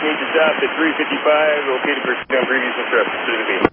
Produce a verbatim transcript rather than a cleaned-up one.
Need to stop at three fifty-five, located for previous instructions to the beat.